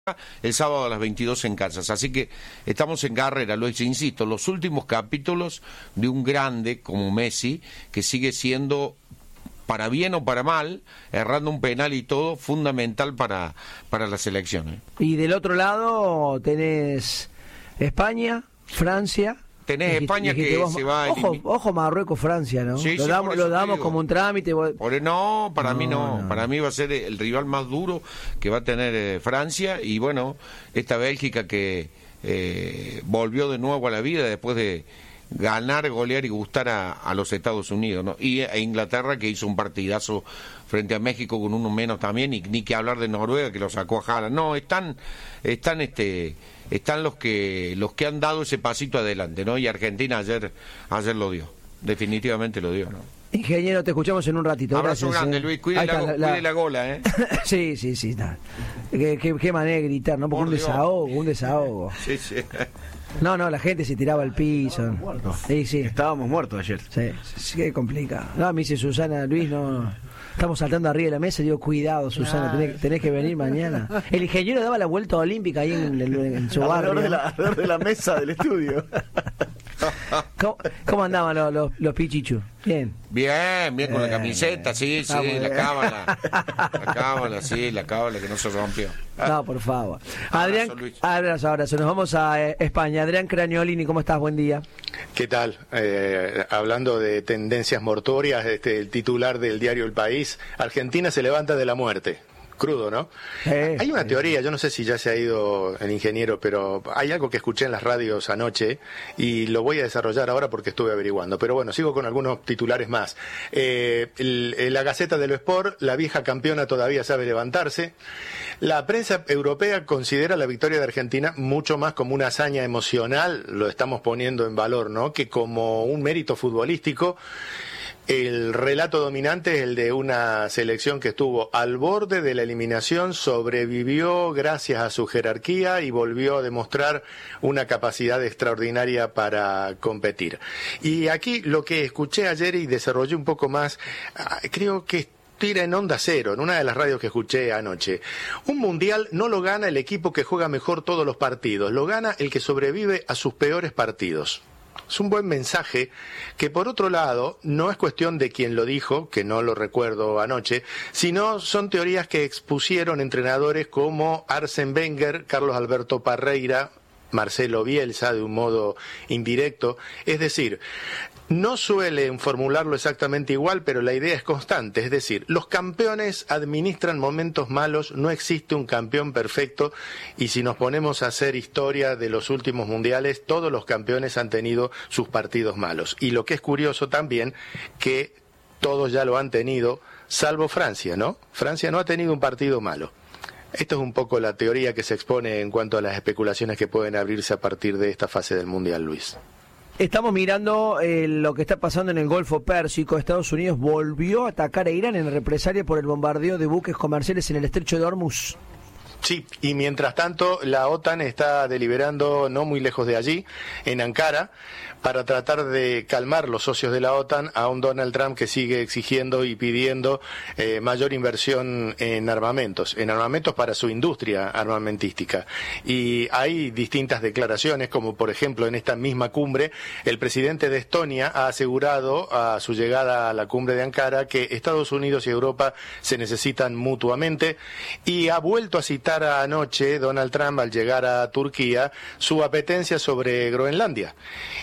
el sábado a las 22 en Kansas. Así que estamos en carrera, lo insisto, los últimos capítulos de un grande como Messi, que sigue siendo, para bien o para mal, errando un penal y todo, fundamental para la selección. Y del otro lado tenés España, Francia. Tenés España que vos, se va a ojo Marruecos, Francia, ¿no? Sí, lo damos como un trámite. No, para mí no. Para mí va a ser el rival más duro que va a tener Francia. Y bueno, esta Bélgica que volvió de nuevo a la vida después de ganar, golear y gustar a los Estados Unidos, ¿no? Y a Inglaterra, que hizo un partidazo frente a México con uno menos también, y ni que hablar de Noruega, que lo sacó a Haaland. No, están los que han dado ese pasito adelante, ¿no? Y Argentina ayer lo dio, definitivamente lo dio, ¿no? Ingeniero, te escuchamos en un ratito. Abrazo Gracias, grande, Luis, cuide la gola, ¿eh? Sí, está. Qué manera de gritar, ¿no? Porque un desahogo. Sí. No, la gente se tiraba al piso. Sí. Estábamos muertos ayer. Sí, qué complicado. No, me dice Susana, Luis, no. Estamos saltando arriba de la mesa, digo, cuidado, Susana, tenés que venir mañana. El ingeniero daba la vuelta olímpica ahí en su barrio. Alrededor de la mesa del estudio. ¿Cómo andaban los pichichus? Bien, con la camiseta, sí, la cábala, que no se rompió. No, por favor. Adrián, abrazo. Nos vamos a España. Adrián Craniolini, ¿cómo estás? Buen día. ¿Qué tal? Hablando de tendencias mortuorias, el titular del diario El País: Argentina se levanta de la muerte. Crudo, ¿no? Hay una teoría, yo no sé si ya se ha ido el ingeniero, pero hay algo que escuché en las radios anoche y lo voy a desarrollar ahora porque estuve averiguando. Pero bueno, sigo con algunos titulares más. La Gaceta de lo Sport: la vieja campeona todavía sabe levantarse. La prensa europea considera la victoria de Argentina mucho más como una hazaña emocional, lo estamos poniendo en valor, ¿no?, que como un mérito futbolístico. El relato dominante es el de una selección que estuvo al borde de la eliminación, sobrevivió gracias a su jerarquía y volvió a demostrar una capacidad extraordinaria para competir. Y aquí lo que escuché ayer y desarrollé un poco más, creo que tira en Onda Cero, en una de las radios que escuché anoche. Un mundial no lo gana el equipo que juega mejor todos los partidos, lo gana el que sobrevive a sus peores partidos. Es un buen mensaje que, por otro lado, no es cuestión de quien lo dijo, que no lo recuerdo anoche, sino son teorías que expusieron entrenadores como Arsène Wenger, Carlos Alberto Parreira, Marcelo Bielsa, de un modo indirecto. Es decir, no suelen formularlo exactamente igual, pero la idea es constante. Es decir, los campeones administran momentos malos, no existe un campeón perfecto, y si nos ponemos a hacer historia de los últimos mundiales, todos los campeones han tenido sus partidos malos. Y lo que es curioso también, que todos ya lo han tenido, salvo Francia, ¿no? Francia no ha tenido un partido malo. Esto es un poco la teoría que se expone en cuanto a las especulaciones que pueden abrirse a partir de esta fase del Mundial, Luis. Estamos mirando lo que está pasando en el Golfo Pérsico. Estados Unidos volvió a atacar a Irán en represalia por el bombardeo de buques comerciales en el estrecho de Hormuz. Sí, y mientras tanto la OTAN está deliberando no muy lejos de allí, en Ankara, para tratar de calmar los socios de la OTAN a un Donald Trump que sigue exigiendo y pidiendo mayor inversión en armamentos para su industria armamentística. Y hay distintas declaraciones, como por ejemplo en esta misma cumbre, el presidente de Estonia ha asegurado a su llegada a la cumbre de Ankara que Estados Unidos y Europa se necesitan mutuamente, y ha vuelto a citar anoche Donald Trump, al llegar a Turquía, su apetencia sobre Groenlandia.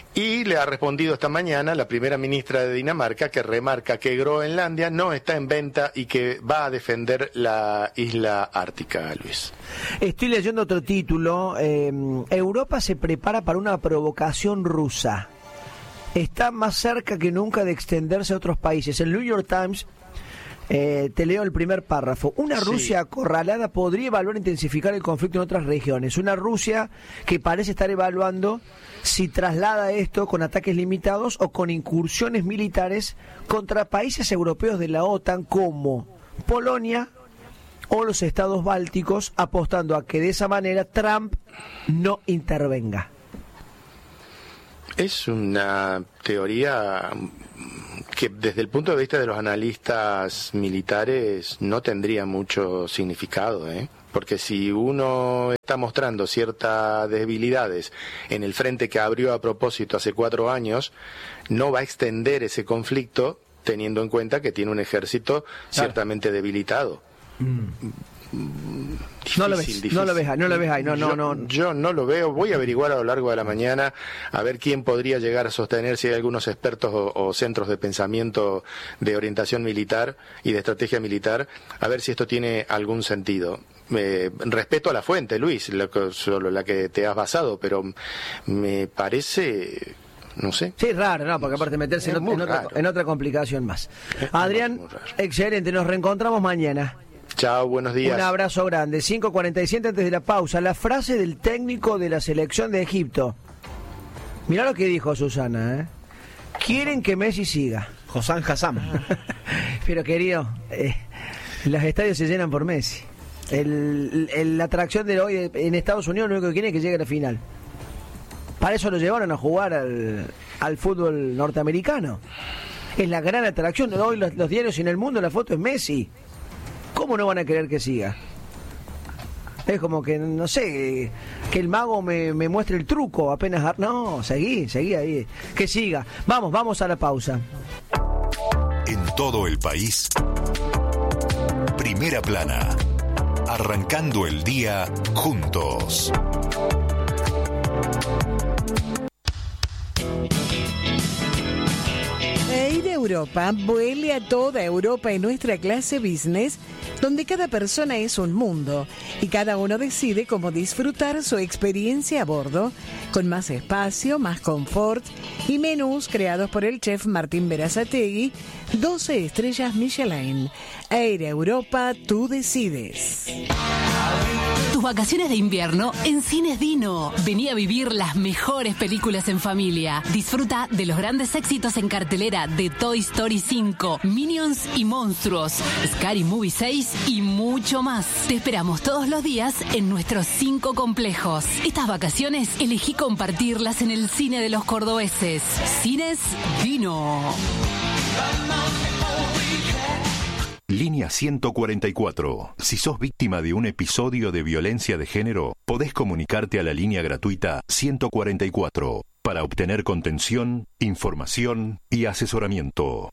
Y le ha respondido esta mañana la primera ministra de Dinamarca, que remarca que Groenlandia no está en venta y que va a defender la isla ártica, Luis. Estoy leyendo otro título. Europa se prepara para una provocación rusa. Está más cerca que nunca de extenderse a otros países. El New York Times, te leo el primer párrafo. Una Rusia acorralada podría evaluar intensificar el conflicto en otras regiones. Una Rusia que parece estar evaluando si traslada esto con ataques limitados o con incursiones militares contra países europeos de la OTAN como Polonia o los estados bálticos, apostando a que de esa manera Trump no intervenga. Es una teoría que desde el punto de vista de los analistas militares no tendría mucho significado, Porque si uno está mostrando ciertas debilidades en el frente que abrió a propósito hace 4 años, no va a extender ese conflicto teniendo en cuenta que tiene un ejército ciertamente debilitado. No lo ves ahí, Yo no lo veo, voy a averiguar a lo largo de la mañana a ver quién podría llegar a sostener, si hay algunos expertos o centros de pensamiento de orientación militar y de estrategia militar, a ver si esto tiene algún sentido. Respeto a la fuente, Luis, solo la que te has basado, pero me parece... No sé. Sí, raro, ¿no? Porque aparte meterse en otra complicación más. Adrián, excelente, nos reencontramos mañana. Chao, buenos días. Un abrazo grande. 5:47 antes de la pausa. La frase del técnico de la selección de Egipto. Mirá lo que dijo Susana, ¿eh? Quieren que Messi siga. Hossam Hassam. Pero querido, los estadios se llenan por Messi. La atracción de hoy en Estados Unidos lo único que quiere es que llegue a la final. Para eso lo llevaron a jugar al fútbol norteamericano. Es la gran atracción. Hoy los diarios en el mundo, la foto es Messi. ¿Cómo no van a querer que siga? Es como que, no sé, que el mago me muestre el truco apenas... No, seguí ahí. Que siga. Vamos a la pausa. En todo el país, Primera Plana. Arrancando el día juntos. Air Europa vuele a toda Europa en nuestra clase business, donde cada persona es un mundo y cada uno decide cómo disfrutar su experiencia a bordo, con más espacio, más confort y menús creados por el chef Martín Berazategui, 12 estrellas Michelin. Air Europa, tú decides. Tus vacaciones de invierno en Cines Dino. Vení a vivir las mejores películas en familia. Disfruta de los grandes éxitos en cartelera de Toy Story 5, Minions y Monstruos, Scary Movie 6 y mucho más. Te esperamos todos los días en nuestros 5 complejos. Estas vacaciones elegí compartirlas en el cine de los cordobeses. Cines Dino. Línea 144. Si sos víctima de un episodio de violencia de género, podés comunicarte a la línea gratuita 144 para obtener contención, información y asesoramiento.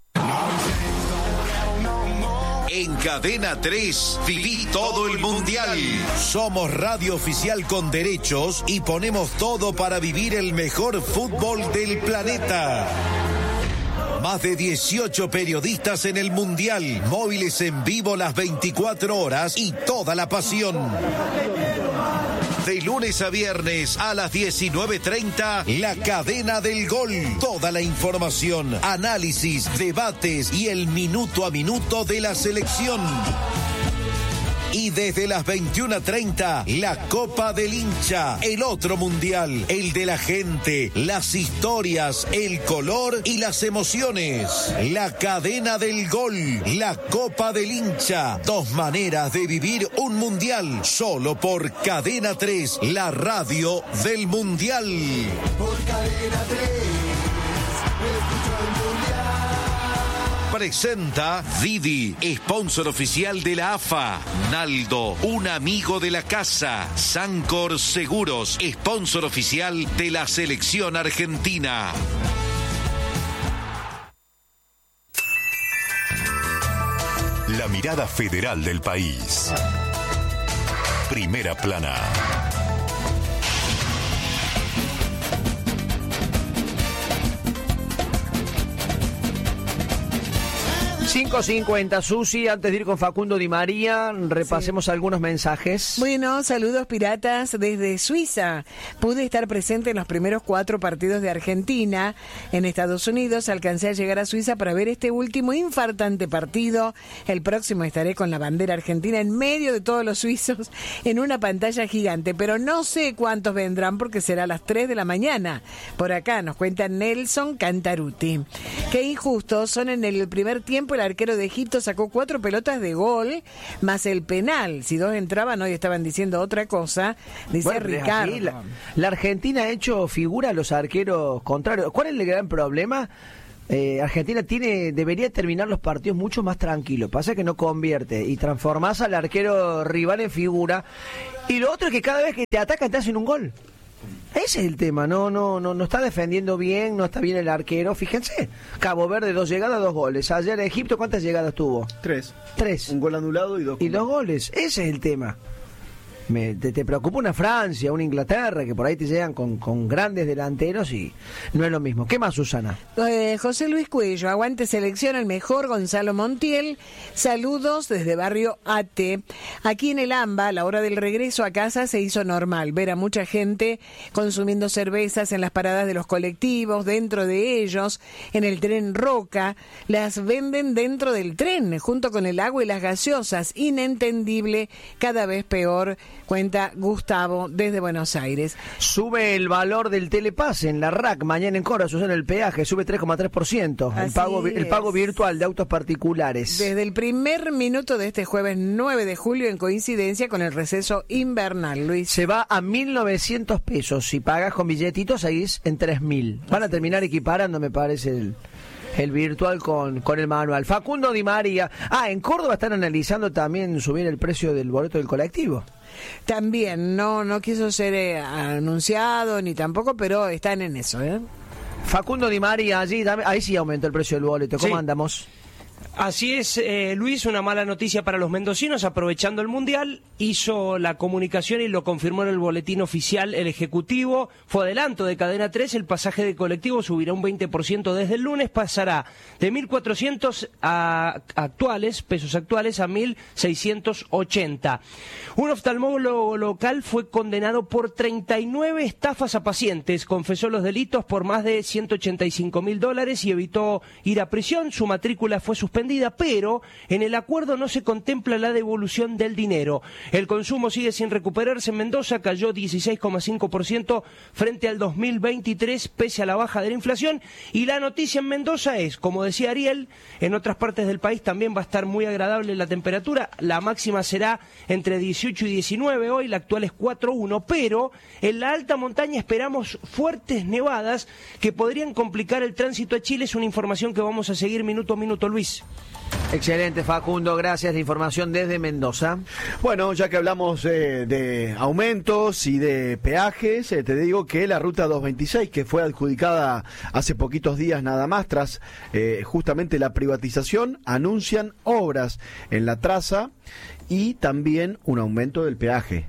En Cadena 3, viví todo el mundial. Somos radio oficial con derechos y ponemos todo para vivir el mejor fútbol del planeta. Más de 18 periodistas en el Mundial, móviles en vivo las 24 horas y toda la pasión. De lunes a viernes a las 19:30, La Cadena del Gol. Toda la información, análisis, debates y el minuto a minuto de la selección. Y desde las 21:30, la Copa del Hincha, el otro mundial, el de la gente, las historias, el color y las emociones. La Cadena del Gol, la Copa del Hincha. 2 maneras de vivir un mundial, solo por Cadena 3, la radio del mundial. Por Cadena 3, escucho el mundial. Presenta Didi, sponsor oficial de la AFA. Naldo, un amigo de la casa. Sancor Seguros, sponsor oficial de la selección argentina. La mirada federal del país. Primera Plana. 5:50, Susi, antes de ir con Facundo Di María, repasemos algunos mensajes. Bueno, saludos piratas desde Suiza. Pude estar presente en los primeros 4 partidos de Argentina. En Estados Unidos alcancé a llegar a Suiza para ver este último infartante partido. El próximo estaré con la bandera argentina en medio de todos los suizos en una pantalla gigante, pero no sé cuántos vendrán porque será a las 3 de la mañana. Por acá nos cuenta Nelson Cantaruti. Qué injustos son. En el primer tiempo el arquero de Egipto sacó 4 pelotas de gol más el penal. Si 2 entraban, hoy estaban diciendo otra cosa. Dice bueno, Ricardo. La Argentina ha hecho figura a los arqueros contrarios. ¿Cuál es el gran problema? Argentina debería terminar los partidos mucho más tranquilo. Pasa que no convierte y transformás al arquero rival en figura. Y lo otro es que cada vez que te atacan te hacen un gol. Ese es el tema. No está defendiendo bien, no está bien el arquero. Fíjense, Cabo Verde 2 llegadas, 2 goles. Ayer Egipto, ¿cuántas llegadas tuvo? 3. 3. Un gol anulado y 2 goles. Ese es el tema. Te preocupa una Francia, una Inglaterra, que por ahí te llegan con grandes delanteros y no es lo mismo. ¿Qué más, Susana? José Luis Cuello, aguante selección, el mejor. Gonzalo Montiel, saludos desde Barrio Ate. Aquí en el AMBA, a la hora del regreso a casa se hizo normal ver a mucha gente consumiendo cervezas en las paradas de los colectivos, dentro de ellos, en el tren Roca. Las venden dentro del tren, junto con el agua y las gaseosas. Inentendible, cada vez peor. Cuenta Gustavo desde Buenos Aires. Sube el valor del telepase en la RAC, mañana en Cora, en el peaje, sube 3,3%. El pago virtual de autos particulares. Desde el primer minuto de este jueves 9 de julio, en coincidencia con el receso invernal, Luis. Se va a 1.900 pesos. Si pagas con billetitos, ahí es en 3.000. Van a terminar equiparando, me parece, el virtual con el manual. Facundo Di María. En Córdoba están analizando también subir el precio del boleto del colectivo. También, no quiso ser anunciado ni tampoco, pero están en eso, Facundo Di María, ahí sí aumentó el precio del boleto. ¿Cómo andamos? Así es, Luis, una mala noticia para los mendocinos. Aprovechando el Mundial, hizo la comunicación y lo confirmó en el boletín oficial el Ejecutivo. Fue adelanto de Cadena 3, el pasaje de colectivo subirá un 20% desde el lunes, pasará de 1.400 pesos actuales a 1.680. Un oftalmólogo local fue condenado por 39 estafas a pacientes. Confesó los delitos por más de $185.000 y evitó ir a prisión. Su matrícula fue suspendida, pero en el acuerdo no se contempla la devolución del dinero. El consumo sigue sin recuperarse en Mendoza, cayó 16,5% frente al 2023 pese a la baja de la inflación, y la noticia en Mendoza es, como decía Ariel, en otras partes del país también va a estar muy agradable la temperatura. La máxima será entre 18 y 19 hoy, la actual es 4,1, pero en la alta montaña esperamos fuertes nevadas que podrían complicar el tránsito a Chile. Es una información que vamos a seguir minuto a minuto, Luis. Excelente, Facundo, gracias. La información desde Mendoza. Bueno, ya que hablamos de aumentos y de peajes, te digo que la ruta 226, que fue adjudicada hace poquitos días nada más, tras justamente la privatización, anuncian obras en la traza y también un aumento del peaje,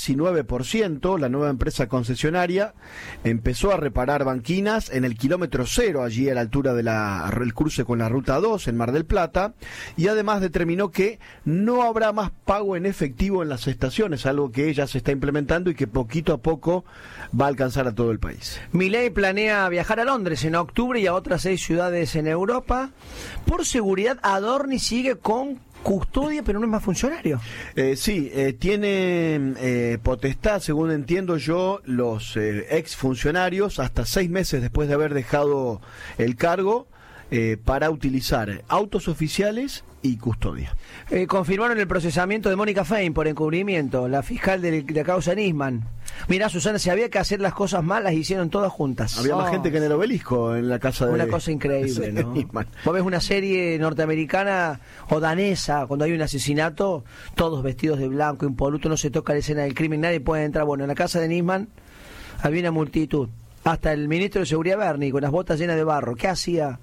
19%. La nueva empresa concesionaria empezó a reparar banquinas en el kilómetro 0, allí a la altura del cruce con la ruta 2 en Mar del Plata, y además determinó que no habrá más pago en efectivo en las estaciones, algo que ya se está implementando y que poquito a poco va a alcanzar a todo el país. Milei planea viajar a Londres en octubre y a otras 6 ciudades en Europa. Por seguridad, Adorni sigue con custodia, pero no es más funcionario. Sí, tienen potestad, según entiendo yo, los ex funcionarios, hasta 6 meses después de haber dejado el cargo, para utilizar autos oficiales y custodia. Confirmaron el procesamiento de Mónica Fein por encubrimiento, la fiscal de la causa Nisman. Mirá, Susana, si había que hacer las cosas mal, las hicieron todas juntas. Había más gente que en el Obelisco, en la casa de... Una cosa increíble, ¿no? Vos ves una serie norteamericana o danesa, cuando hay un asesinato, todos vestidos de blanco, impoluto, no se toca la escena del crimen, nadie puede entrar. Bueno, en la casa de Nisman había una multitud. Hasta el ministro de Seguridad, Berni, con las botas llenas de barro. ¿Qué hacía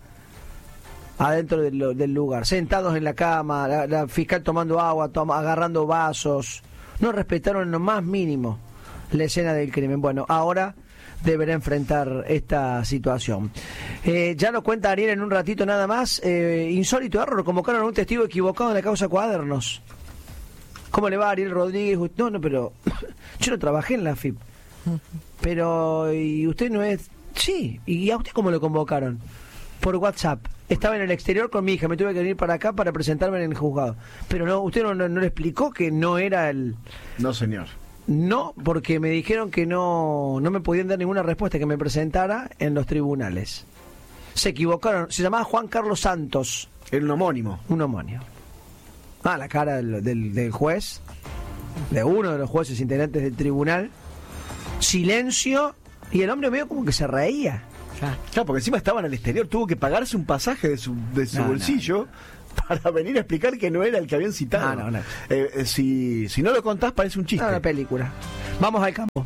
adentro del lugar? Sentados en la cama, la fiscal tomando agua, agarrando vasos. No respetaron en lo más mínimo la escena del crimen. Bueno, ahora deberá enfrentar esta situación. Ya lo cuenta Ariel en un ratito nada más. Insólito error, convocaron a un testigo equivocado en la causa Cuadernos. ¿Cómo le va, Ariel Rodríguez? No, pero yo no trabajé en la FIP. Pero, ¿y usted no es? Sí, ¿y a usted cómo lo convocaron? Por WhatsApp. Estaba en el exterior con mi hija, me tuve que venir para acá para presentarme en el juzgado. Pero no, usted no le explicó que no era el... No, señor. No, porque me dijeron que no me podían dar ninguna respuesta, que me presentara en los tribunales. Se equivocaron, se llamaba Juan Carlos Santos. Era un homónimo. Un homónimo. La cara del juez, de uno de los jueces integrantes del tribunal. Silencio, y el hombre medio como que se reía. Claro, porque encima estaba en el exterior, tuvo que pagarse un pasaje de su bolsillo para venir a explicar que no era el que habían citado. Si no lo contás parece un chiste. Una película. Vamos al campo.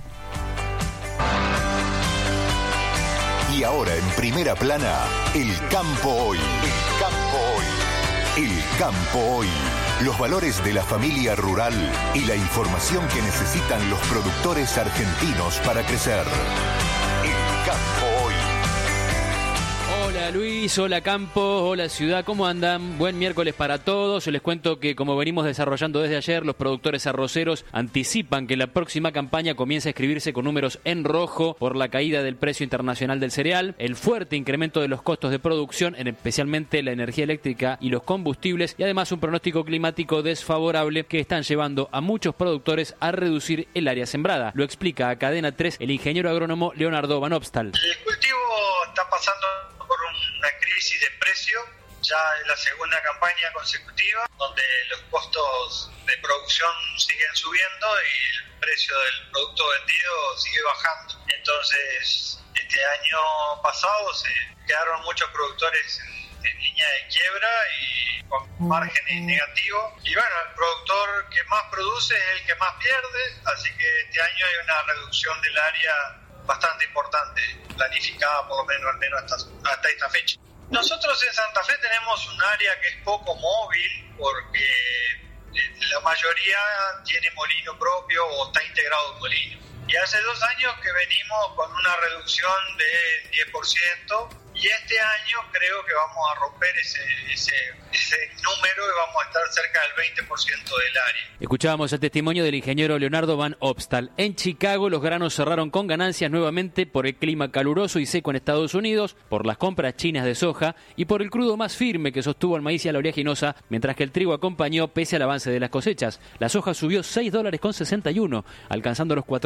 Y ahora en primera plana, el campo hoy. El campo hoy. El campo hoy. Los valores de la familia rural y la información que necesitan los productores argentinos para crecer. El campo hoy. Hola Luis, hola Campo, hola Ciudad, ¿cómo andan? Buen miércoles para todos. Les cuento que como venimos desarrollando desde ayer, los productores arroceros anticipan que la próxima campaña comienza a escribirse con números en rojo por la caída del precio internacional del cereal, el fuerte incremento de los costos de producción, especialmente la energía eléctrica y los combustibles, y además un pronóstico climático desfavorable que están llevando a muchos productores a reducir el área sembrada. Lo explica a Cadena 3 el ingeniero agrónomo Leonardo Van Opstal. El cultivo está pasando por una crisis de precio, ya es la segunda campaña consecutiva donde los costos de producción siguen subiendo y el precio del producto vendido sigue bajando. Entonces, este año pasado se quedaron muchos productores en línea de quiebra y con márgenes negativos. Y bueno, el productor que más produce es el que más pierde, así que este año hay una reducción del área bastante importante, planificada por lo menos hasta esta fecha. Nosotros en Santa Fe tenemos un área que es poco móvil porque la mayoría tiene molino propio o está integrado en molino. Y hace 2 años que venimos con una reducción de 10%. Y este año creo que vamos a romper ese número y vamos a estar cerca del 20% del área. Escuchábamos el testimonio del ingeniero Leonardo Van Opstal. En Chicago los granos cerraron con ganancias nuevamente por el clima caluroso y seco en Estados Unidos, por las compras chinas de soja y por el crudo más firme que sostuvo al maíz y a la oleaginosa, mientras que el trigo acompañó pese al avance de las cosechas. La soja subió $6.61, alcanzando los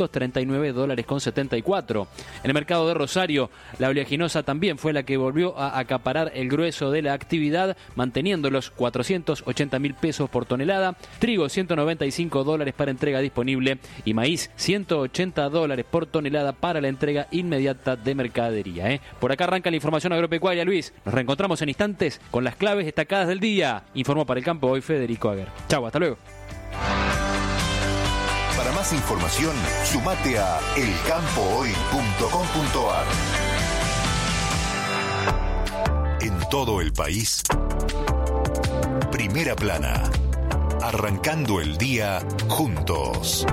$439.74. En el mercado de Rosario, la oleaginosa también fue la que volvió a acaparar el grueso de la actividad, manteniendo los 480.000 pesos por tonelada, trigo $195 para entrega disponible y maíz $180 por tonelada para la entrega inmediata de mercadería. Por acá arranca la información agropecuaria, Luis. Nos reencontramos en instantes con las claves destacadas del día. Informó para el campo hoy Federico Aguer. Chau, hasta luego. Para más información, sumate a elcampohoy.com.ar. En todo el país, primera plana, arrancando el día juntos.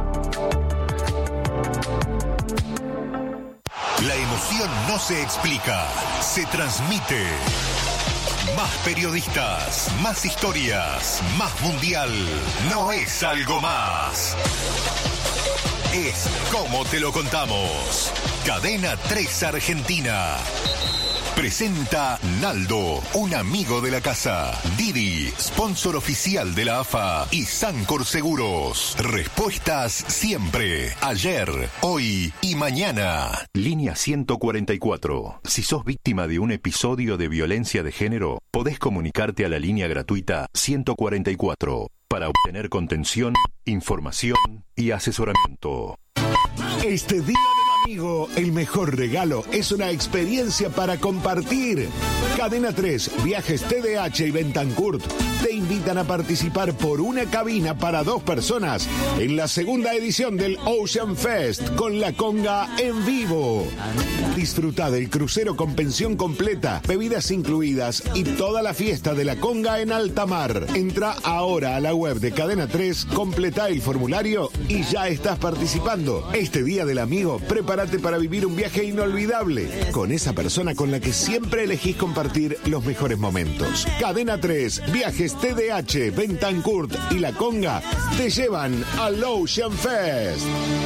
La emoción no se explica, se transmite. Más periodistas, más historias, más mundial. No es algo más. Es como te lo contamos. Cadena 3 Argentina. Presenta Naldo, un amigo de la casa. Didi, sponsor oficial de la AFA. Y Sancor Seguros. Respuestas siempre. Ayer, hoy y mañana. Línea 144. Si sos víctima de un episodio de violencia de género, podés comunicarte a la línea gratuita 144 para obtener contención, información y asesoramiento. Este día del amigo, el mejor regalo es una experiencia para compartir. Cadena 3, Viajes TDH y Bentancurt te invitan a participar por una cabina para 2 personas en la segunda edición del Ocean Fest con la conga en vivo. Disfruta del crucero con pensión completa, bebidas incluidas y toda la fiesta de la conga en alta mar. Entra ahora a la web de Cadena 3, completa el formulario y ya estás participando. Este día del amigo, prepárate para vivir un viaje inolvidable con esa persona con la que siempre elegís compartir los mejores momentos. Cadena 3, Viajes TDH, Bentancurt y La Conga te llevan al Ocean Fest.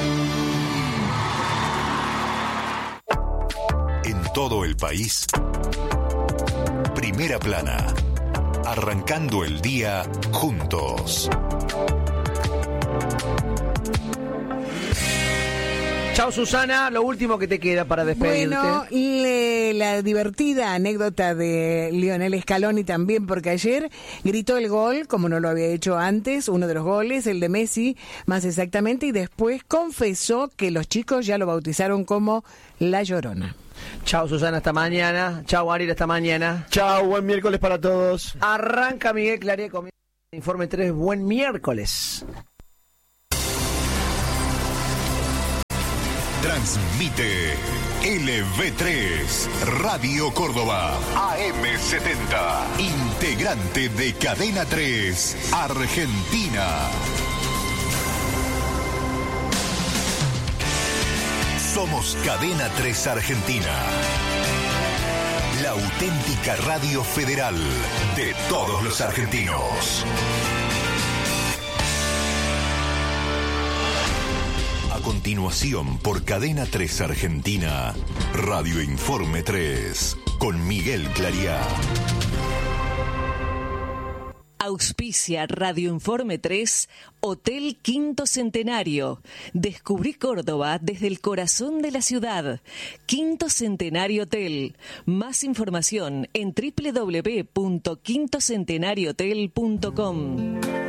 En todo el país, primera plana, arrancando el día juntos. Chao, Susana, lo último que te queda para despedirte. Bueno, la divertida anécdota de Lionel Scaloni también, porque ayer gritó el gol, como no lo había hecho antes, uno de los goles, el de Messi, más exactamente, y después confesó que los chicos ya lo bautizaron como La Llorona. Chao, Susana, hasta mañana. Chao, Ariel, hasta mañana. Chao, buen miércoles para todos. Arranca Miguel Claría con Informe 3, buen miércoles. Transmite LV3, Radio Córdoba, AM70, integrante de Cadena 3, Argentina. Somos Cadena 3 Argentina, la auténtica radio federal de todos los argentinos. A continuación, por Cadena 3 Argentina, Radio Informe 3, con Miguel Clariá. Auspicia Radio Informe 3, Hotel Quinto Centenario. Descubrí Córdoba desde el corazón de la ciudad. Quinto Centenario Hotel. Más información en www.quintocentenariohotel.com.